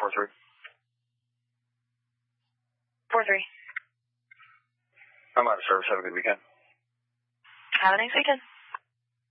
4-3. 4-3. I'm out of service. Have a good weekend. Have a nice weekend.